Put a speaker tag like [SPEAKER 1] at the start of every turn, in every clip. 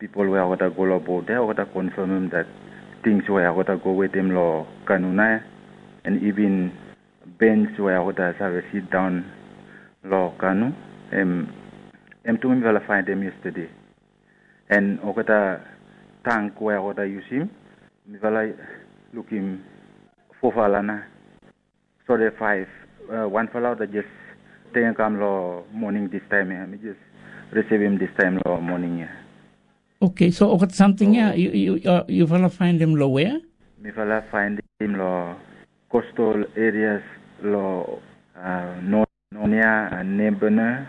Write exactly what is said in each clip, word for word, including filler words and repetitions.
[SPEAKER 1] people where I go about there, I confirm him that things where I go with him lo kanuna, and even bench where I have sit down lo kanu. Um, I'm to me find them yesterday, and I tank where I use him. Me look him four falana. So the five, uh, one fellow that just take him lo morning this time. Yeah. Me just receive him this time lo morning. Yeah.
[SPEAKER 2] Okay, so okay, something yeah, you you uh, you fellow find him lo where?
[SPEAKER 1] Me fellow find him lo coastal areas lo uh, Nonia and Nebana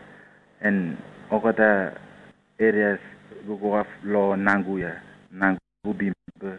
[SPEAKER 1] and other areas go off lo Nanguya, Nangubi.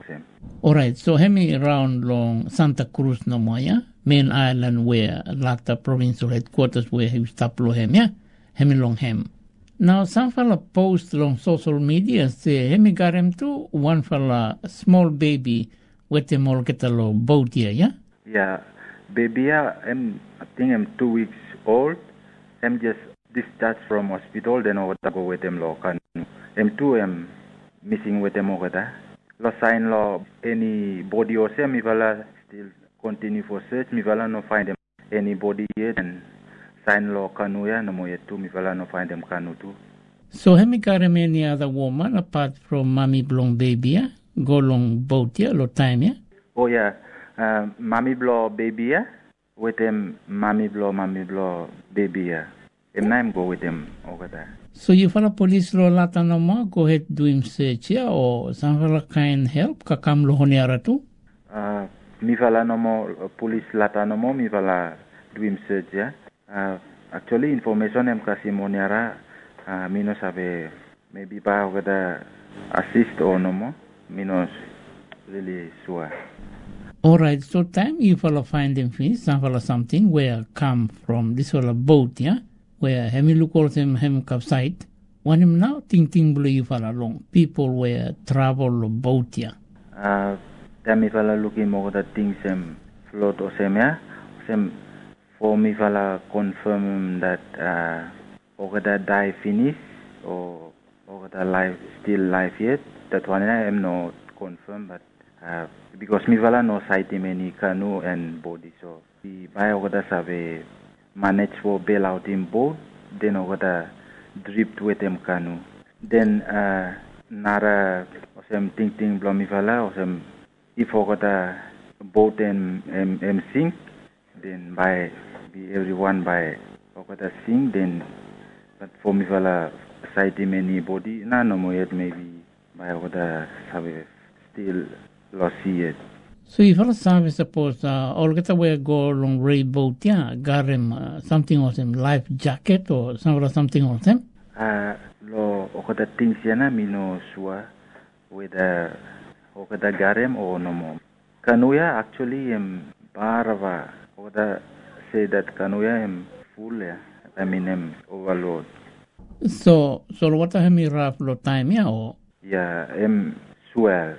[SPEAKER 2] All right, so hemi around long Santa Cruz no more, yeah? Main island where Lata provincial headquarters where he stop lo hem, yeah? Hemi long hem. Now some fella post long social media say hemi got him too, one fella small baby with him all get a lo boat here, yeah?
[SPEAKER 1] Yeah, baby I'm I think I'm two weeks old. I'm just discharged from hospital, then I go with him lo can I'm two I'm missing with him over there. Lo sign lo any body or say me vala still continue for search me vala no find them anybody yet and sign lo canoe ya no mo yet too me vala no find them canoe too.
[SPEAKER 2] So have me got him any other woman apart from mommy blong baby ya go long boat ya lo time ya?
[SPEAKER 1] Oh yeah, uh, mommy blow baby ya with them mommy blow mommy blow baby ya. Em name go with them over there.
[SPEAKER 2] So you follow police lo lata no mo, go ahead do him search ya or some fella kind help kakam lo honiara tu?
[SPEAKER 1] Uh, mi fala no mo police lata no mo mi fala do him search ya. Uh, actually information em kasi honiara uh, mi no sabe maybe ba whether assist or no mo mi no really sure.
[SPEAKER 2] All right, so time you follow find them fish, some follow something where come from this follow boat ya. Where hemi look all them hem capsite. When him now ting ting blue you follow along. People where travel boat ya.
[SPEAKER 1] Uh then fella looking more the things um float or same ya. Same for me fella confirm that uh over that die finish or over the life still life yet. That one I am not confirm but uh because me fella no sight him any canoe and body so we buy over the survey manage for bail out in boat, then over the drift with them canoe. Then uh nara or some ting ting blomivala or some if over the boat and um, um, sink, then by be everyone by over the sink then but for me vala sight him anybody na no more yet maybe by over the survey still lost yet.
[SPEAKER 2] So if all sabe suppose uh, all get away go along ray boat yeah got him uh, something on him life jacket or some something on him.
[SPEAKER 1] Uh lo okada things yana mi no sure whether okada got him or no more. Kanuya actually um barava okada say that kanuya am full yeah. I mean am overload.
[SPEAKER 2] So so what have me rough lo time yeah or?
[SPEAKER 1] Yeah, am swell.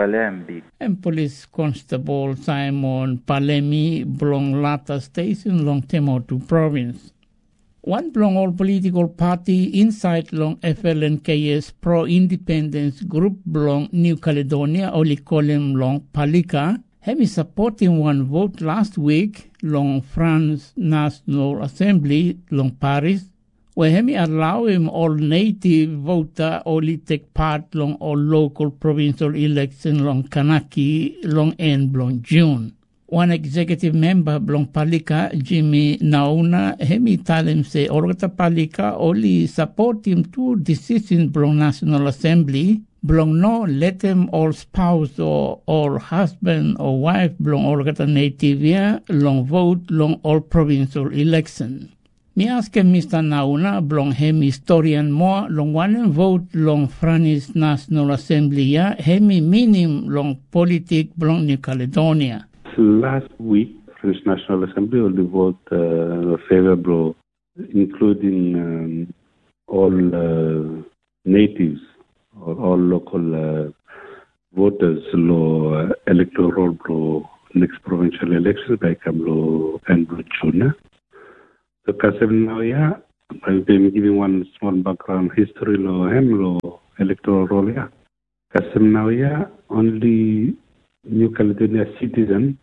[SPEAKER 2] And Police Constable Simon Palemi belong Lata Station long Temotu Province. One belong all political party inside long F L N K S pro-independence group belong New Caledonia only call him long Palika. Hemi supporting one vote last week long France National Assembly long Paris. Where hemi allow him all native voter only take part long all local provincial election long Kanaki long end long June. One executive member long Palika, Jimmy Nauna, hemi tell him say Orgata Palika only support him two decisions long National Assembly, belong no let him all spouse or all husband or wife belong Orgata native yeah, long vote long all provincial election. Me ask Mister Nauna blong hemi historian mo long one vote long Franis National Assembly ya hemi minim long politic blong New Caledonia.
[SPEAKER 3] Last week, French National Assembly will vote uh, favorable, including um, all uh, natives or all local uh, voters law uh, electoral law next provincial election by Kamlo and June. So, Kasem now, yeah, I've been giving one small background history law, hem law, electoral roll, yeah. Kasem now, yeah, only New Caledonia citizens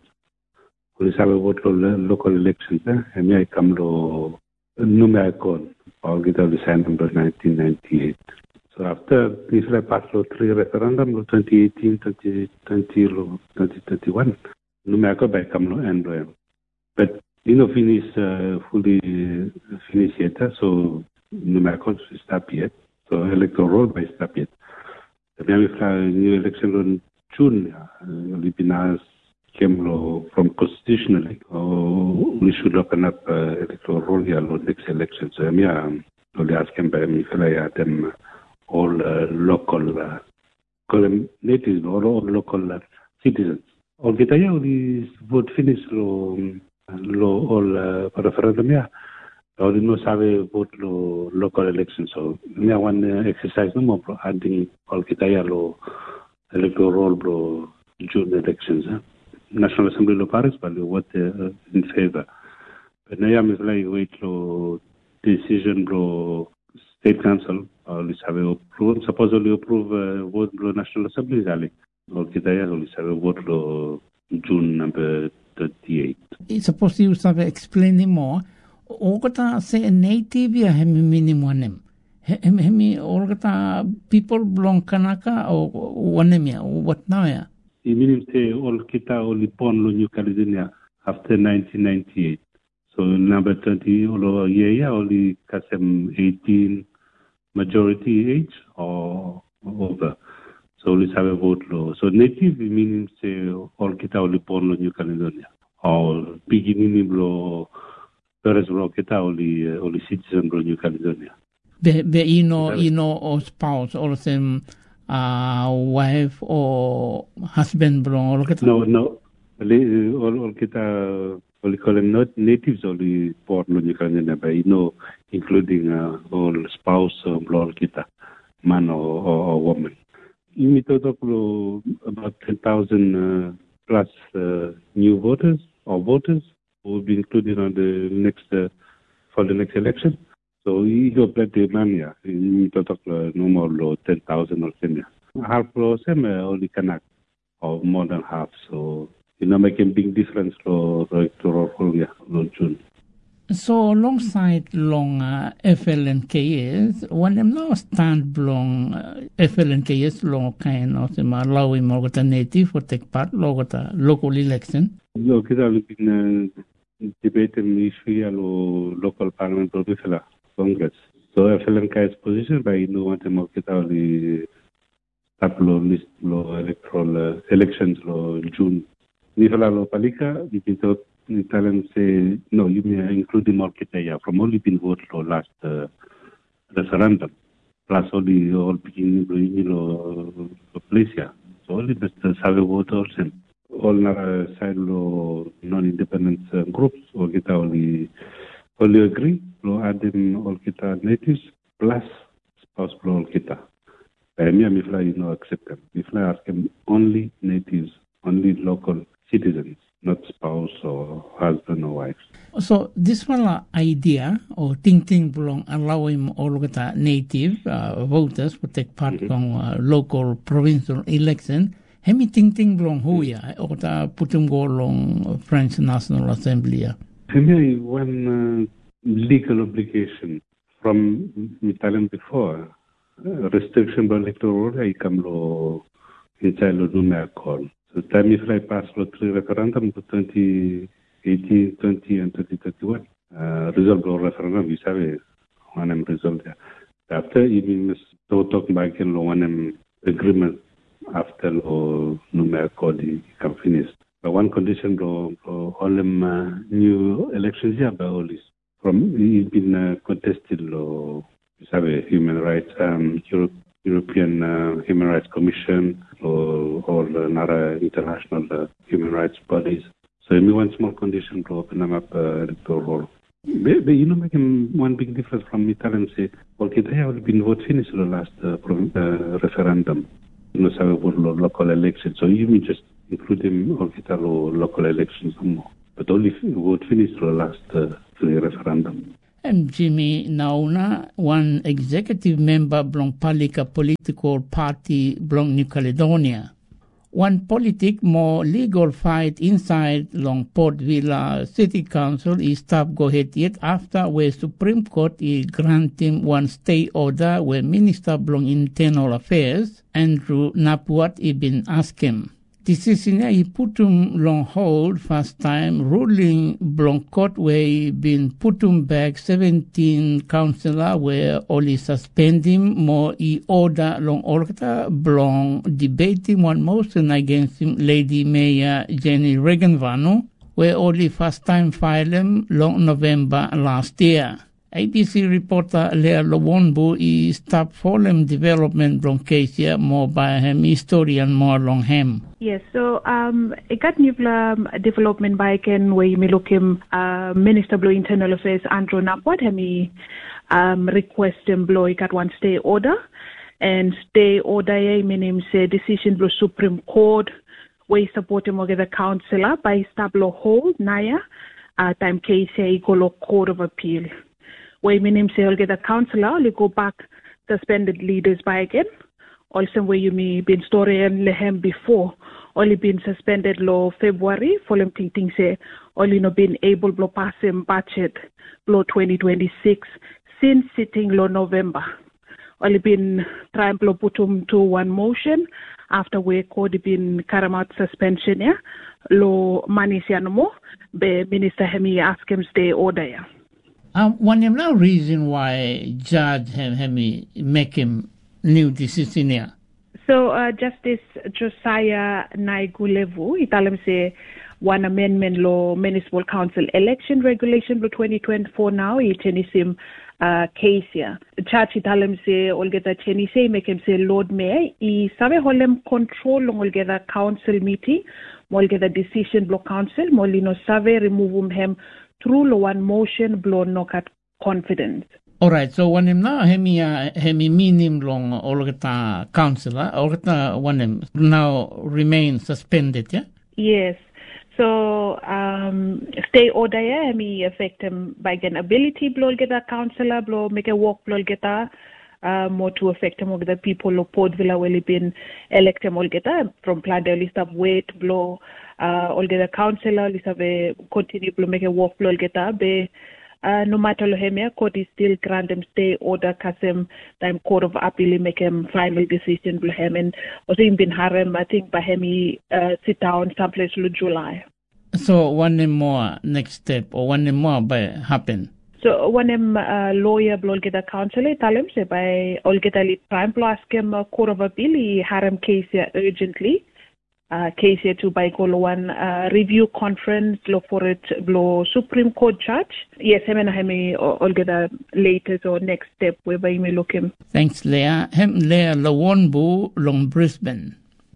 [SPEAKER 3] who have voted local elections, eh? And yeah, come to Numeacon, or get out the sign number nineteen ninety-eight. So after this, I passed law three referendum, twenty eighteen, twenty twenty, twenty twenty-one, Numeacon by come and but you know, finish uh, fully finished yet, so Numeacon stop yet. So electoral roll by stop yet. The new election on June, Lipinas came from constitutionally. Oh, we should open up uh, electoral roll here on next election. So I'm only asking by me, I them all uh, local, uh, call them natives, all, all local uh, citizens. All get here, we vote finish lo, lo all uh, referendum here. Or no sabe vote lo local elections. So me one uh, exercise no more bro adding all kitaya lo electoral roll bro June elections. Huh? National Assembly lo Paris but what uh, in favor. But now I'm like wait lo decision bro state council or let's have approve supposedly approve uh, vote bro National Assembly zali. All kitaya lo let's have vote lo June number thirty-eight.
[SPEAKER 2] It's supposed to you start explaining more. Olgata say a native ya hemi minimum. Hemi olgata people belong Kanaka or Wanemia or what now ya?
[SPEAKER 3] It means say all kita only born lo New Caledonia after nineteen ninety-eight. So number twenty all year only kasem eighteen majority age or over. So let's have a vote law. So native meaning say all kita only born lo New Caledonia or beginning law. Whereas kita only uh, only citizen of New Caledonia.
[SPEAKER 2] Be be you know you know or spouse or same uh wife or husband belong all kita.
[SPEAKER 3] No no, all all kita only call them not natives only born in New Caledonia, but you know including uh, all spouse of all kita, man or, or, or woman. In Mitodoklo about ten thousand uh, plus uh, new voters or voters. Will be included on the next uh, for the next election. So he got plenty of money. Yeah. He talk no more low ten thousand or ten. Half low same only Kanak or more than half. So you know making big difference for electoral roll yeah, June.
[SPEAKER 2] So alongside long uh, F L N K S, when them now stand long uh, F L N K S long kind of them allow him to the native for take part logota local election.
[SPEAKER 3] No, kita looking uh, debating issue lo local parliament or Congress. So F L N K S position by no want to kita only start lo list lo electoral uh, elections lo June. Nifala lo palika, you can talk Italian say no, you may include the market area from only been voted for last uh, referendum. Plus only all beginning you know place here. So only the have voters and all uh, side non-independent uh, groups or kita only only agree lo add them all kita natives plus spouse all kita. By me, if I you know accept them. If I ask them only natives, only local citizens, not spouse or husband or wife.
[SPEAKER 2] So this one uh, idea or thinking belong allowing all of the native uh, voters to take part mm-hmm. on uh, local provincial election. Hemi thinking belong who ya or the putum go along French National Assembly.
[SPEAKER 3] Hemi one uh, legal obligation from Italian before uh, restriction by electoral I come lo Italian Numeacon. So time if I pass law three referendum to twenty eighteen, twenty and twenty twenty-one. Uh, result of referendum we have one result there. After even to talk back in one agreement after law numerical can finish. But one condition law all them uh, new elections here by all this from it been uh, contested law we have a human rights um Europe European uh, Human Rights Commission or, or another international uh, human rights bodies. So only one small condition to open them up uh, electoral roll. But, but you know, making one big difference from Italian say, okay, they have been vote finished the last uh, uh, referendum. You know, so local elections. So you may just include them or local elections no more. But only vote finished the last uh, referendum.
[SPEAKER 2] I'm Jimmy Nauna, one executive member belong Palika political party belong New Caledonia. One politic more legal fight inside long Port Vila City Council is stop go ahead yet after where Supreme Court is granting one stay order where Minister belong Internal Affairs Andrew Napuat is been asked him. Decision he put him long hold first time ruling belong court where he been put him back seventeen councillor where only suspend him more he order long order belong debating one motion against him Lady Mayor Jenny Regenvano where only first time file him long November last year. A B C reporter Lea Lowonbu is stop following development long case here more by him historian more long him.
[SPEAKER 4] Yes, so um, I got new um, development by Ken where me look him uh, Minister Blue Internal Affairs Andrew Napuat he um request him blow he got one stay order and stay order I mean him say decision blue Supreme Court where he support him with the councillor by stablo hold Naya uh, time case he go Court of Appeal. Where mean him say, I'll get a councillor, I'll go back suspended leaders by again. Also, where you may been story and lehem before, only been suspended law February, following things say, only no been able to pass him budget law twenty twenty-six since sitting law November. Only been trying to put him to one motion after we could been carry out suspension, yeah, law money sianomo, be Minister Hemi ask him stay order, yeah.
[SPEAKER 2] Um, one no reason why Judge Hemi make him new decision here.
[SPEAKER 4] So uh, Justice Josiah Naigulevu, he tell him say one amendment law municipal council election regulation law twenty twenty-four now he changes him uh, case here. The judge he tell him say all get a change say make him say Lord Mayor he sabe holem control all get a council meeting, all get a decision block council, molino sabe remove him through one motion blow knock at confidence.
[SPEAKER 2] All right, so when him now hemi hemi minim long olgata councillor olgata one him now remain suspended, yeah?
[SPEAKER 4] Yes. So um stay order yeah hemi affect him by an ability blow get a councillor blow make a work blow get a uh, more to affect him of the people of Port Vila will been elected all get a from plan the list of weight blow uh all get a councillor list of a continue to make a work blow get a be Uh, no matter how court is still grant them stay order kasem time court of appeal make him final decision for him and also in bin harem I think by him uh, sit down someplace in July.
[SPEAKER 2] So one more next step or one more by happen.
[SPEAKER 4] So one him uh, lawyer will get a counsellor tell him say by all get a lead prime plus ask him uh, court of appeal he harem case here urgently. Uh, case here to by call one uh, review conference look for it blow Supreme Court judge. Yes, him and him all get a latest or next step whereby you may look him.
[SPEAKER 2] Thanks, Leah. Him Leah Lawonbu long Brisbane.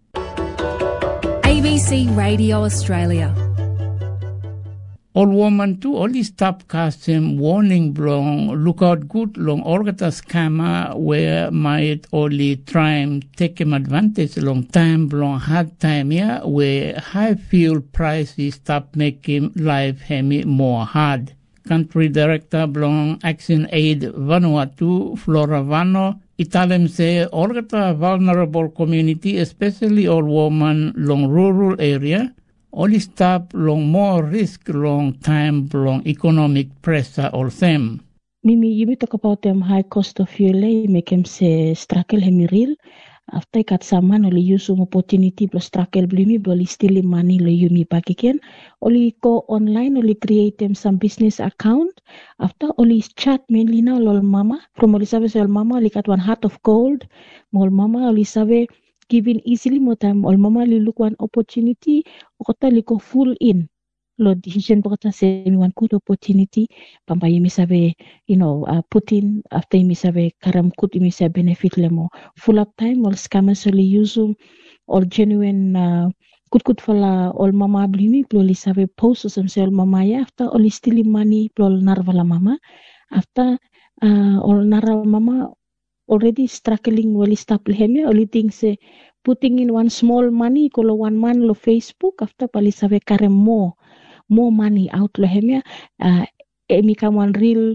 [SPEAKER 5] A B C Radio Australia.
[SPEAKER 2] All woman too only stop casting warning blong look out good long orgata scammer where might only try and take him advantage long time blong hard time here where high fuel prices stop making life hemi more hard. Country Director blong Action Aid Vanuatu Flora Vano Italem say orgata vulnerable community especially all woman long rural area only stop long more risk long time long economic pressure all them.
[SPEAKER 6] Mimi, you talk about them high cost of fuel, make them say struggle hemi real. After kat saman only use some opportunity plus struggle blimi only steal money lo yumi back again. Only go online only create them some business account. After only chat mainly now lol mama from only save sol mama only got one heart of gold. Mol mama only save giving easily more time all mama li look one opportunity okota li go full in lo decision pokota say me one good opportunity pamba yemi save you know uh, put in after yemi save karam kut yemi save benefit lemo full up time all scammers only use all genuine uh, good good fala all mama blimi ploli save post some sell mama ya after only stealing money plol narvala mama after uh, all narva mama already struggling well established only thing say putting in one small money kalau one man lo Facebook after pali save kare more more money out lo hemia uh, emi come one real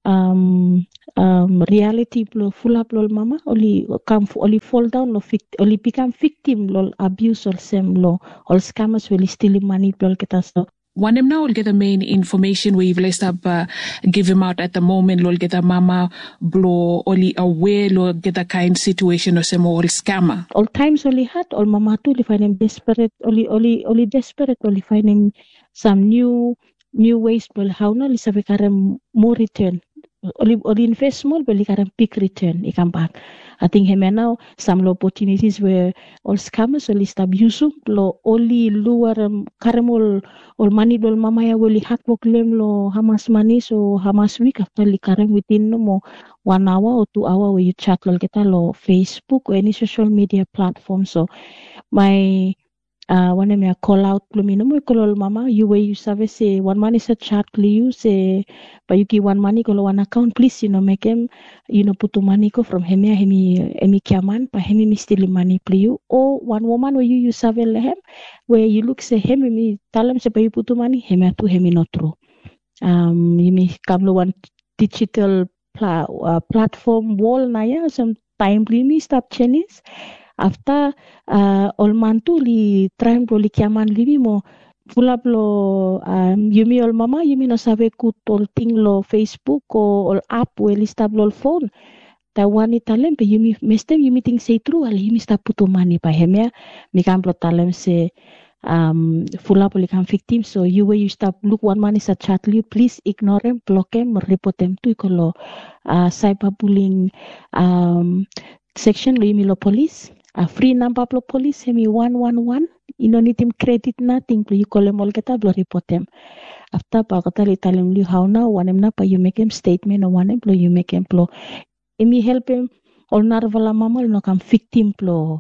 [SPEAKER 6] um, um, reality lo full up lol mama only come only fall down lo fict only become victim lol abuse or sem lo all scammers will steal money lol kita so.
[SPEAKER 7] One him now will get the main information where you've list up uh, give him out at the moment lol get a mama blow only aware lol get a kind situation or some all scammer.
[SPEAKER 6] All times only had all mama too find him desperate only only only desperate only find him some new new ways well how no li sabi karem more return only only invest small but li karem big return I come back. I think him now some opportunities where all scammers only stab yusu lo only luar um, karem all all money dol mama ya will hack claim lo hamas money so hamas week after li karem within no more one hour or two hour where you chat lo kita lo Facebook or any social media platform so my Uh, one of me call out plumino mo call mama you way you service say one money sa chat you say but you give one money call one account please you know make him you know put money ko from hemi hemi hemi kiaman pa hemi mi still money play you or one woman where you you serve lehem where you look say hemi mi talam say pa you put money hemi tu hemi not true um you mi kamlo one digital pla- uh, platform wall na ya some time mi stop Chinese after uh, all mantu li try pro li kiaman libi mo fulap lo um, yumi all mama yumi no sabe kut all ting lo Facebook o all app we li stab lo phone ta wani talem pe yumi mestem yumi ting say true ali yumi stab puto mani pa hemia mi kam pro talem se um fulap li kam victim so you way you stop look one money sa chat li please ignore them block them report them tu ko uh, cyberbullying um section lo yumi lo police a free number of police hemi one one one you don't need him credit nothing you call them all get a report them after pa kata li talem li how now one em na pa you make him statement or one employee you make him plo imi help him all narvala mama no come victim plo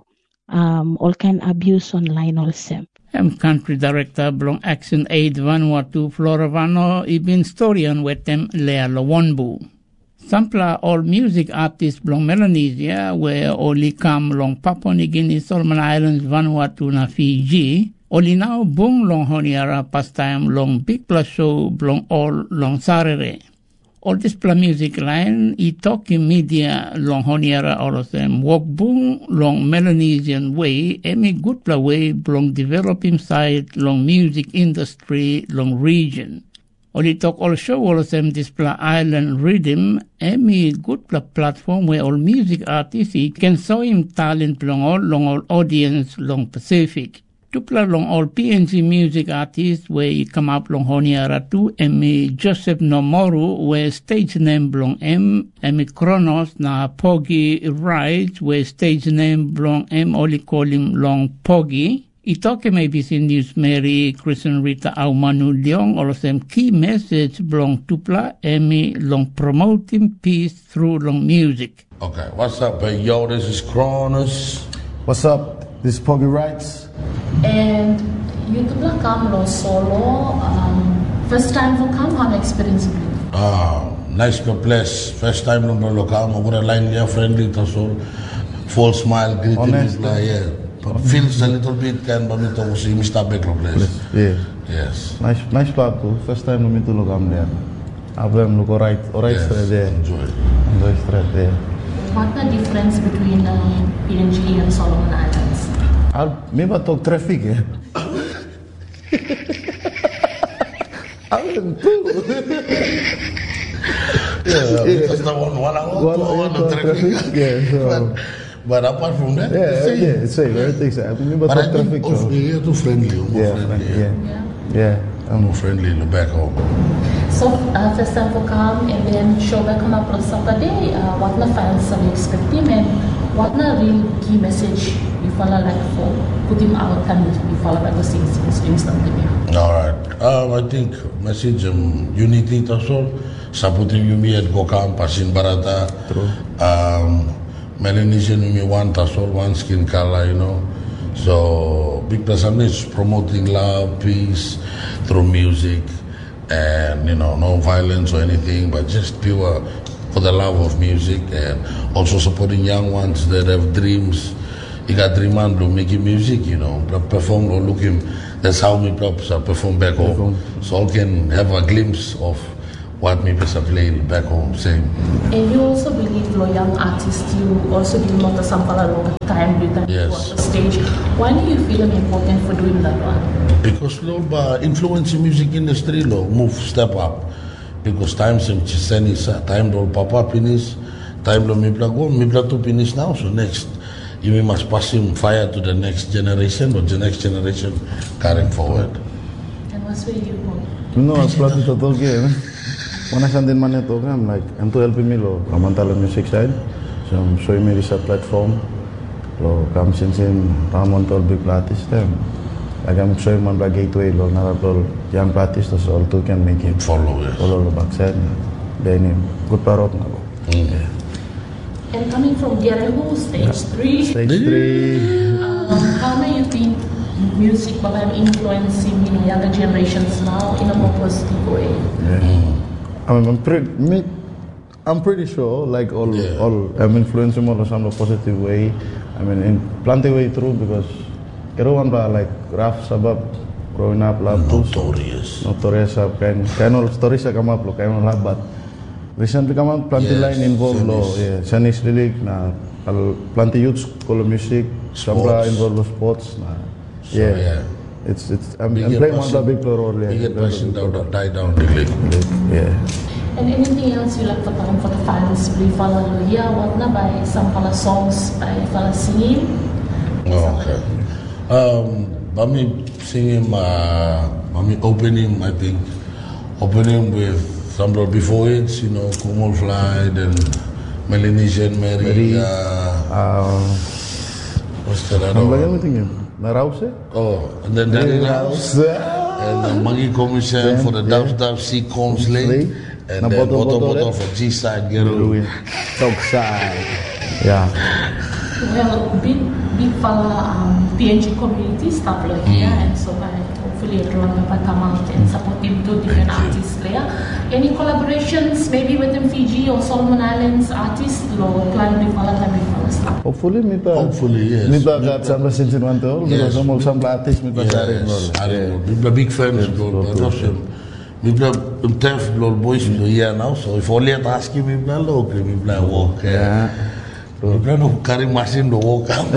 [SPEAKER 6] um all kind abuse online also.
[SPEAKER 2] I'm country director belong Action Aid Vanuatu Floravano ibin historian with them Lea Lawonbu. Sampler all music artists belong Melanesia where only come long Papua New Guinea, Solomon Islands, Vanuatu na Fiji. Only now bung long honiara pastime long big plus show belong all long Sarere. All this pla music line I talking media long honiara all of them walk bung long Melanesian way any good pla way belong developing side long music industry long region. Only talk all show all of them display island rhythm, any good pl- platform where all music artists can show him talent long all long all audience long Pacific. Tupla long all P N G music artists where he come up long honiara tu emi Joseph Nomoru where stage name belong M emi Kronos na Pogi Rides where stage name belong M only call him long Pogi. Itoke may be seen news Mary, Christian Rita Aumanu Leong, all of them key message belong Tupla, Emmy, long promoting peace through long music.
[SPEAKER 8] Okay, what's up, hey, yo, this is Cronus.
[SPEAKER 9] What's up, this is Pogi Rights.
[SPEAKER 10] And you Tupla come lo solo, um, first time for come, how experience you?
[SPEAKER 8] Ah, nice place, first time lo come, over a line there, friendly to soul, full smile, greeting,
[SPEAKER 9] honest,
[SPEAKER 8] yeah. Feels a little bit can but me to see Mister Beckler place.
[SPEAKER 9] Yeah.
[SPEAKER 8] Yes.
[SPEAKER 9] Nice nice part too. First time we meet to look am there. Abraham look alright alright
[SPEAKER 8] Yes,
[SPEAKER 9] straight there.
[SPEAKER 8] enjoy.
[SPEAKER 9] Enjoy straight there.
[SPEAKER 10] What the difference between um, P N G and Solomon Islands?
[SPEAKER 9] I'll maybe talk traffic eh. I'm too.
[SPEAKER 8] Yeah, because the one one hour,
[SPEAKER 9] One
[SPEAKER 8] two hour,
[SPEAKER 9] hour
[SPEAKER 8] the traffic.
[SPEAKER 9] traffic, yeah, so-
[SPEAKER 8] but, but apart from that,
[SPEAKER 9] Yeah,
[SPEAKER 8] it's safe.
[SPEAKER 9] yeah, it's safe. Everything's safe. I remember
[SPEAKER 8] But
[SPEAKER 9] talk
[SPEAKER 8] I think
[SPEAKER 9] traffic.
[SPEAKER 8] also
[SPEAKER 9] So.
[SPEAKER 8] you're too friendly, you're more
[SPEAKER 9] Yeah,
[SPEAKER 8] friendly.
[SPEAKER 9] yeah,
[SPEAKER 8] Yeah.
[SPEAKER 9] yeah. Um,
[SPEAKER 8] More friendly in the back home.
[SPEAKER 10] So, uh, first time for come, and then show back come up on Saturday, uh, what na fans are expecting, and what na real key message you follow like for put him out and you follow back the same things to instantly.
[SPEAKER 8] All right. Um, I think message um, unity tasol saputin yumi at kokam pasin barata.
[SPEAKER 9] True.
[SPEAKER 8] Um, Melanesian yumi one tasol one skin color, you know. So big person is promoting love, peace through music, and you know no violence or anything, but just pure for the love of music, and also supporting young ones that have dreams. You got dream and do making music, you know, perform or looking. That's how me props are perform back home, so all can have a glimpse of what me bisa play back home, same.
[SPEAKER 10] And you also believe lo young artists, you also do not sampala long time with that
[SPEAKER 8] Yes.
[SPEAKER 10] the stage. Why do you feel it important for doing that one?
[SPEAKER 8] Because lo ba influence in music industry lo move step up. Because time sem chiseni sa time lo papa finish, time lo mi go mi to finish now. So next you must pass him fire to the next generation, or the next generation carrying forward.
[SPEAKER 10] And what's where you go?
[SPEAKER 9] No, as plati to talk again. When I send in money to I'm like, I'm to help me lo, I'm on the music side. So I'm showing me this platform. Lo, come since in Ramon to big artist them. Like I'm showing man the gateway lo, not all young artists so all two can make it
[SPEAKER 8] follow yes.
[SPEAKER 9] Follow the backside. Then good parot na lo.
[SPEAKER 8] Mm.
[SPEAKER 9] Yeah.
[SPEAKER 10] And coming from Gerehu, stage yeah. three.
[SPEAKER 9] Stage three.
[SPEAKER 10] Um, how do you think music will have influencing you know younger generations now in a more positive way?
[SPEAKER 9] Yeah. Mm. I mean, I'm pretty, me, I'm pretty sure, like all, yeah. all, I'm influencing more in some positive way. I mean, in plenty way through because everyone like Raf Sabab growing up, love
[SPEAKER 8] notorious,
[SPEAKER 9] notorious, kind, kind of stories that come up, lo, kind of love, but recently come out plenty yes, line involved, lo, yeah, Chinese lyric, na, plenty youths call music, some involved with sports, na,
[SPEAKER 8] so,
[SPEAKER 9] yeah.
[SPEAKER 8] yeah.
[SPEAKER 9] It's it's I'm, I'm playing one of the big role. Yeah.
[SPEAKER 8] You get passion down, die down, really.
[SPEAKER 9] Yeah.
[SPEAKER 10] And anything else you like to tell for the fans? Please follow here. What na by some fala songs by fala singing?
[SPEAKER 8] Oh, okay. Um, by me singing, uh, by me opening, I think opening with some before it, you know, Kumul Fly, then Melanesian Mary. Mary uh, uh, what's that?
[SPEAKER 9] I'm like everything. Narause?
[SPEAKER 8] Oh, and then Danny Rouse. And the Mangi Commission for the Dubs Dubs C Combs Lake. And
[SPEAKER 9] na
[SPEAKER 8] then
[SPEAKER 9] bottle,
[SPEAKER 8] bottle, bottle for G-Side Gero.
[SPEAKER 9] Top side. Yeah.
[SPEAKER 10] Well, big, big fella um, P N G community stuff like mm. here. And so by hopefully everyone will come out and support him to different artists there. Any collaborations maybe within Fiji or Solomon Islands artists? Lo plan big fella time big fella stuff.
[SPEAKER 9] Hopefully, mita.
[SPEAKER 8] Hopefully, yes.
[SPEAKER 9] Mita got some sense one to all because some of some artists mita sharing.
[SPEAKER 8] Yes, we're big fans. We're um tough little boys here now. So if only I ask him, we're not low, we're not walk. Yeah. We're not carrying machine to walk out.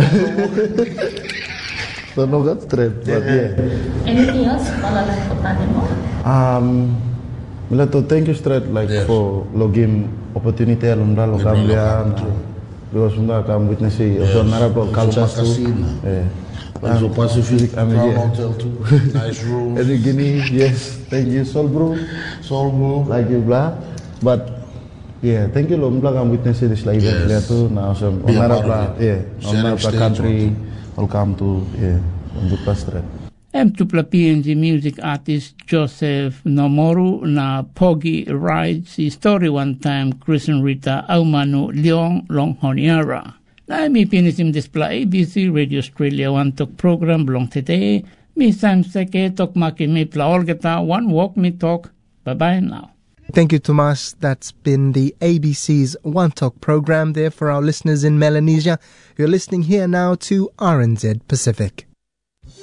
[SPEAKER 9] So no got straight, but yeah.
[SPEAKER 10] Anything else? Fala like for Tanimo?
[SPEAKER 9] Um, Mila to thank you straight like yes. for login opportunity alumra lo kambian because unda kam witness e so nara pro culture too. Eh.
[SPEAKER 8] Also Pacific,
[SPEAKER 9] I mean,
[SPEAKER 8] Crown
[SPEAKER 9] yeah.
[SPEAKER 8] Hotel too. Nice room.
[SPEAKER 9] And Guinea, yes. Thank you, Sol Bro.
[SPEAKER 8] Sol Bro.
[SPEAKER 9] Like you, blah. But yeah, thank you, Lom. Blah, I'm witnessing this like yes. There too. Now, so honor blah, yeah, honor blah country. Welcome to yeah, on the pastor.
[SPEAKER 2] M tupla P N G music artist Joseph Nomoru na Pogi rides his story one time Christian Rita Aumanu Leong Longhoniara. Na mi pinisim display A B C Radio Australia One Talk program belong today. Mi sam seke talk maki mi pla olgeta one walk me talk. Bye bye now.
[SPEAKER 11] Thank you, Tomas. That's been the A B C's One Talk program there for our listeners in Melanesia. You're listening here now to R N Z Pacific.